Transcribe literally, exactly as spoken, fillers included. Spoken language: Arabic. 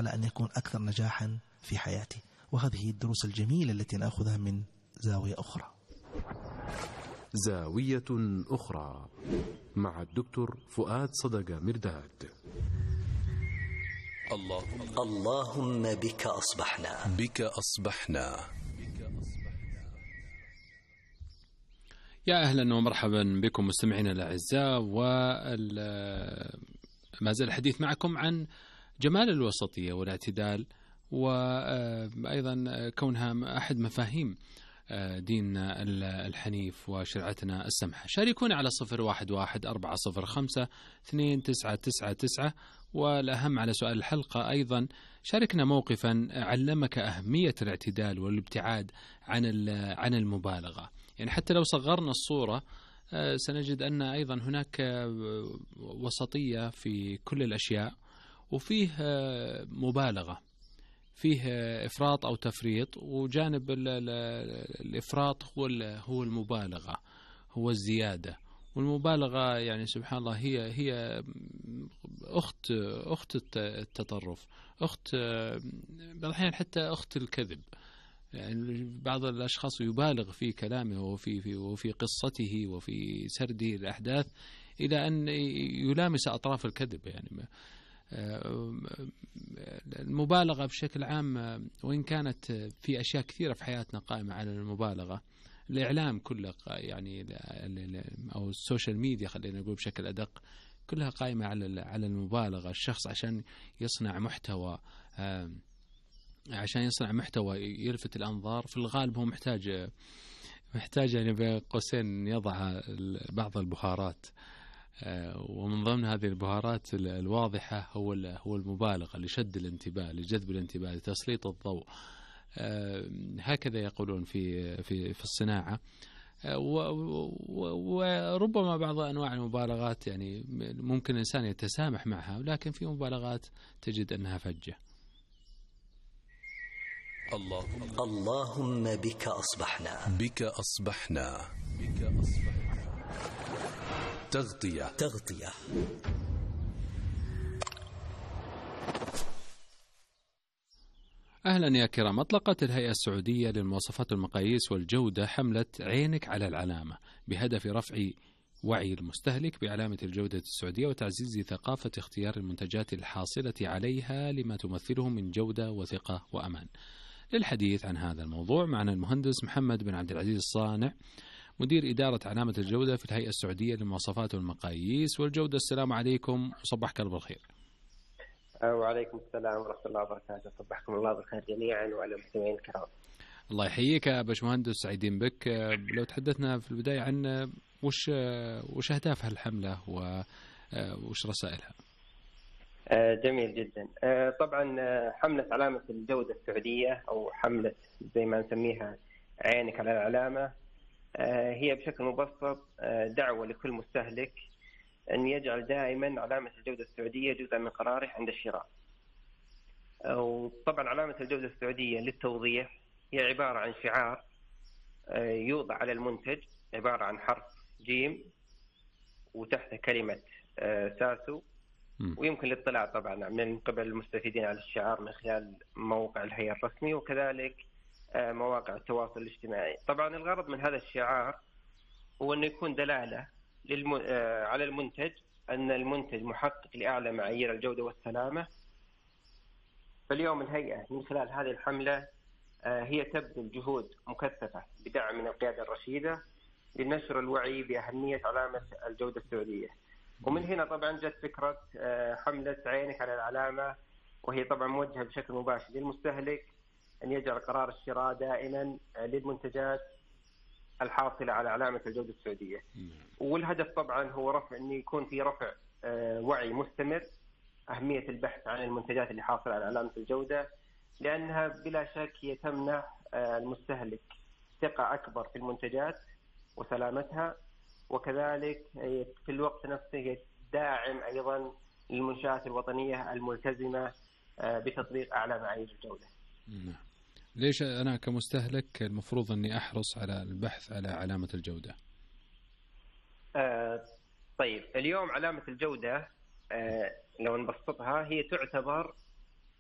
على أن يكون أكثر نجاحا في حياتي. وهذه الدروس الجميلة التي نأخذها من زاوية أخرى. زاوية أخرى مع الدكتور فؤاد صدقة مرداد. اللهم اللهم بك أصبحنا بك أصبحنا. يا أهلا ومرحبا بكم مستمعينا الأعزاء، وما زال الحديث معكم عن جمال الوسطية والاعتدال، وأيضا كونها أحد مفاهيم ديننا الحنيف وشرعتنا السمحة. شاركونا على صفر واحد واحد أربعة صفر خمسة اثنين تسعة تسعة تسعة، والأهم على سؤال الحلقة أيضا شاركنا موقفا علمك أهمية الاعتدال والابتعاد عن عن المبالغة. يعني حتى لو صغرنا الصورة سنجد أن أيضا هناك وسطية في كل الأشياء، وفيه مبالغة، فيه إفراط أو تفريط، وجانب الإفراط هو هو المبالغة، هو الزيادة. والمبالغة يعني سبحان الله هي هي أخت أخت التطرف، أخت بعض الأحيان حتى أخت الكذب. يعني بعض الأشخاص يبالغ في كلامه وفي في وفي قصته وفي سرده الأحداث إلى أن يلامس أطراف الكذب. يعني المبالغة بشكل عام، وإن كانت في أشياء كثيرة في حياتنا قائمة على المبالغة، الإعلام كله يعني أو السوشيال ميديا خلينا نقول بشكل أدق كلها قائمة على على المبالغة. الشخص عشان يصنع محتوى عشان يصنع محتوى يلفت الأنظار في الغالب هو محتاج محتاج يعني بين قوسين يضع بعض البهارات، ومن ضمن هذه البهارات الواضحة هو هو المبالغة لشد الانتباه، لجذب الانتباه، لتسليط الضوء. هكذا يقولون في في في الصناعة. وربما بعض أنواع المبالغات يعني ممكن الإنسان يتسامح معها، ولكن في مبالغات تجد أنها فجة. اللهم اللهم بك أصبحنا بك أصبحنا بك أصبحنا. تغطية تغطية أهلا يا كرام. أطلقت الهيئة السعودية للمواصفات والمقاييس والجودة حملة عينك على العلامة بهدف رفع وعي المستهلك بعلامة الجودة السعودية وتعزيز ثقافة اختيار المنتجات الحاصلة عليها لما تمثله من جودة وثقة وأمان. للحديث عن هذا الموضوع معنا المهندس محمد بن عبد العزيز الصانع، مدير إدارة علامة الجودة في الهيئة السعودية للمواصفات والمقاييس والجودة. السلام عليكم وصبحك الله بالخير. وعليكم السلام ورحمة الله وبركاته. صبحكم الله بالخير جميعا وعلى المستمعين الكرام. الله يحييك يا باشمهندس، سعيدين بك. لو تحدثنا في البداية عن وش وش أهداف هالحملة وش رسائلها؟ جميل جدا. طبعا حملة علامة الجودة السعودية أو حملة زي ما نسميها عينك على العلامة هي بشكل مبسط دعوة لكل مستهلك أن يجعل دائما علامة الجودة السعودية جزءا من قراره عند الشراء. وطبعا علامة الجودة السعودية للتوضيح هي عبارة عن شعار يوضع على المنتج، عبارة عن حرف جيم وتحته كلمة ساسو، ويمكن الاطلاع طبعا من قبل المستفيدين على الشعار من خلال موقع الهيئة الرسمي وكذلك مواقع التواصل الاجتماعي. طبعا الغرض من هذا الشعار هو أنه يكون دلالة للم... على المنتج أن المنتج محقق لأعلى معايير الجودة والسلامة. فاليوم الهيئة من خلال هذه الحملة هي تبذل جهود مكثفة بدعم من القيادة الرشيدة لنشر الوعي بأهمية علامة الجودة السعودية. ومن هنا طبعا جت فكرة حملة عينك على العلامة، وهي طبعا موجهة بشكل مباشر للمستهلك أن يجعل قرار الشراء دائما للمنتجات الحاصلة على علامة الجودة السعودية. والهدف طبعا هو رفع أن يكون في رفع وعي مستمر أهمية البحث عن المنتجات اللي حاصلة على علامة الجودة، لأنها بلا شك هي تمنح المستهلك ثقة أكبر في المنتجات وسلامتها، وكذلك في الوقت نفسه هي داعم أيضا للمنشآت الوطنية الملتزمة بتطبيق أعلى معايير الجودة. ليش أنا كمستهلك المفروض أني أحرص على البحث على علامة الجودة؟ آه طيب اليوم علامة الجودة آه لو نبسطها هي تعتبر